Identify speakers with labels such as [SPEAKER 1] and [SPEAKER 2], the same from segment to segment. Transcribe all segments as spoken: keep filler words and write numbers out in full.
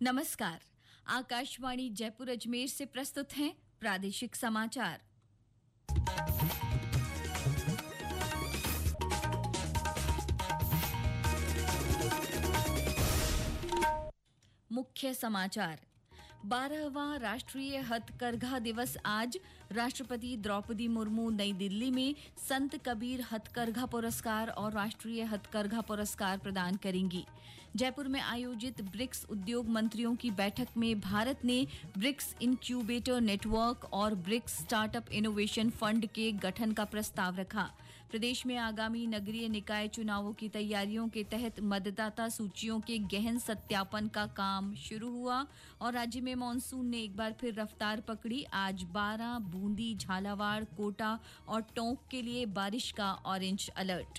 [SPEAKER 1] नमस्कार। आकाशवाणी जयपुर अजमेर से प्रस्तुत हैं प्रादेशिक समाचार। मुख्य समाचार। बारहवां राष्ट्रीय हथकरघा दिवस आज। राष्ट्रपति द्रौपदी मुर्मू नई दिल्ली में संत कबीर हथकरघा पुरस्कार और राष्ट्रीय हथकरघा पुरस्कार प्रदान करेंगी। जयपुर में आयोजित ब्रिक्स उद्योग मंत्रियों की बैठक में भारत ने ब्रिक्स इनक्यूबेटर नेटवर्क और ब्रिक्स स्टार्टअप इनोवेशन फंड के गठन का प्रस्ताव रखा। प्रदेश में आगामी नगरीय निकाय चुनावों की तैयारियों के तहत मतदाता सूचियों के गहन सत्यापन का काम शुरू हुआ और राज्य में मानसून ने एक बार फिर रफ्तार पकड़ी। आज बारां, बूंदी, झालावाड़, कोटा और टोंक के लिए बारिश का ऑरेंज अलर्ट।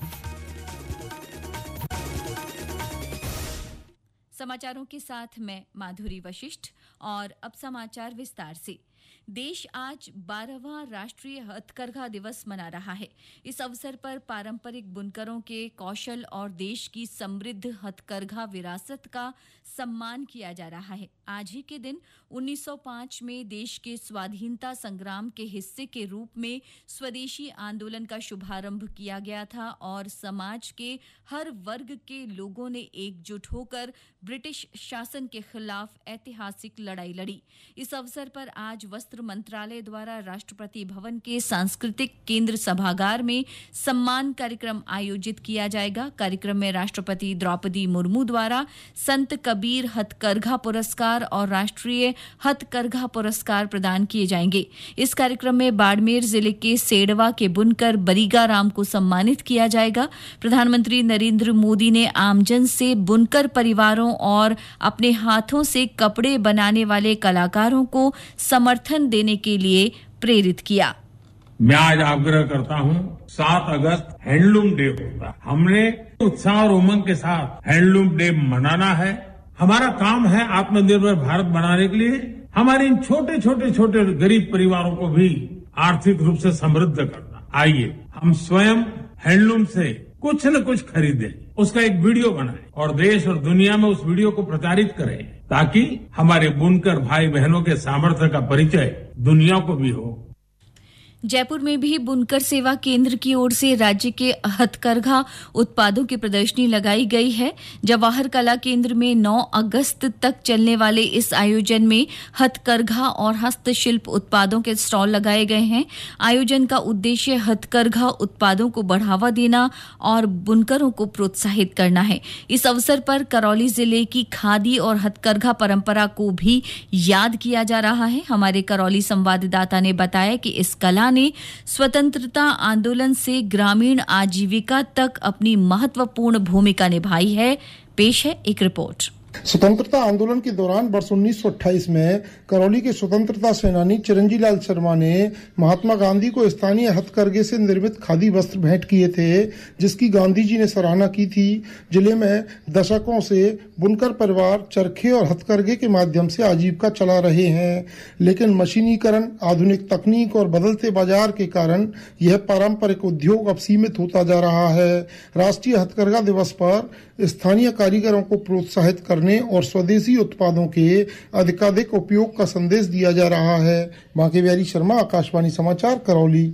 [SPEAKER 1] समाचारों के साथ मैं माधुरी वशिष्ठ और अब समाचार विस्तार से। देश आज बारहवां राष्ट्रीय हथकरघा दिवस मना रहा है। इस अवसर पर पारंपरिक बुनकरों के कौशल और देश की समृद्ध हथकरघा विरासत का सम्मान किया जा रहा है। आज ही के दिन उन्नीस सौ पाँच में देश के स्वाधीनता संग्राम के हिस्से के रूप में स्वदेशी आंदोलन का शुभारंभ किया गया था और समाज के हर वर्ग के लोगों ने एकजुट होकर ब्रिटिश शासन के खिलाफ ऐतिहासिक लड़ाई लड़ी। इस अवसर पर आज वस्त्र मंत्रालय द्वारा राष्ट्रपति भवन के सांस्कृतिक केंद्र सभागार में सम्मान कार्यक्रम आयोजित किया जाएगा। कार्यक्रम में राष्ट्रपति द्रौपदी मुर्मू द्वारा संत कबीर हथकरघा पुरस्कार और राष्ट्रीय हथकरघा पुरस्कार प्रदान किए जाएंगे। इस कार्यक्रम में बाड़मेर जिले के सेडवा के बुनकर बरीगा राम को सम्मानित किया जाएगा। प्रधानमंत्री नरेंद्र मोदी ने आमजन से बुनकर परिवारों और अपने हाथों से कपड़े बनाने वाले कलाकारों को समर्थन देने के लिए प्रेरित किया।
[SPEAKER 2] मैं आज आग्रह करता हूं, सात अगस्त हैंडलूम डे होता है। हमने उत्साह और उमंग के साथ हैंडलूम डे मनाना है। हमारा काम है आत्मनिर्भर भारत बनाने के लिए हमारे इन छोटे छोटे छोटे गरीब परिवारों को भी आर्थिक रूप से समृद्ध करना। आइए हम स्वयं हैंडलूम से कुछ न कुछ खरीदें, उसका एक वीडियो बनाएं और देश और दुनिया में उस वीडियो को प्रचारित करें ताकि हमारे बुनकर भाई बहनों के सामर्थ्य का परिचय दुनिया को भी हो।
[SPEAKER 1] जयपुर में भी बुनकर सेवा केंद्र की ओर से राज्य के हथकरघा उत्पादों की प्रदर्शनी लगाई गई है। जवाहर कला केंद्र में नौ अगस्त तक चलने वाले इस आयोजन में हथकरघा और हस्तशिल्प उत्पादों के स्टॉल लगाए गए हैं। आयोजन का उद्देश्य हथकरघा उत्पादों को बढ़ावा देना और बुनकरों को प्रोत्साहित करना है। इस अवसर पर करौली जिले की खादी और हथकरघा परंपरा को भी याद किया जा रहा है। हमारे करौली संवाददाता ने बताया कि इस कला ने स्वतंत्रता आंदोलन से ग्रामीण आजीविका तक अपनी महत्वपूर्ण भूमिका निभाई है। पेश है एक रिपोर्ट।
[SPEAKER 3] स्वतंत्रता आंदोलन के दौरान वर्ष उन्नीस सौ अट्ठाईस में करौली के स्वतंत्रता सेनानी चिरंजी लाल शर्मा ने महात्मा गांधी को स्थानीय हथकरघे से निर्मित खादी वस्त्र भेंट किए थे, जिसकी गांधी जी ने सराहना की थी। जिले में दशकों से बुनकर परिवार चरखे और हथकरघे के माध्यम से आजीविका चला रहे हैं, लेकिन मशीनीकरण, आधुनिक तकनीक और बदलते बाजार के कारण यह पारंपरिक उद्योग अब सीमित होता जा रहा है। राष्ट्रीय हथकरघा दिवस पर स्थानीय कारीगरों को प्रोत्साहित करने और स्वदेशी उत्पादों के अधिकाधिक उपयोग का संदेश दिया जा रहा है। बांके बिहारी शर्मा, आकाशवाणी समाचार, करौली।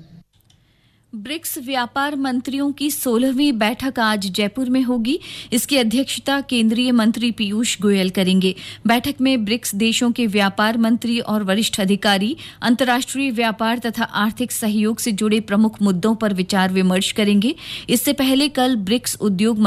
[SPEAKER 1] ब्रिक्स व्यापार मंत्रियों की सोलहवीं बैठक आज जयपुर में होगी। इसकी अध्यक्षता केंद्रीय मंत्री पीयूष गोयल करेंगे। बैठक में ब्रिक्स देशों के व्यापार मंत्री और वरिष्ठ अधिकारी अंतर्राष्ट्रीय व्यापार तथा आर्थिक सहयोग से जुड़े प्रमुख मुद्दों पर विचार विमर्श करेंगे। इससे पहले कल ब्रिक्स उद्योग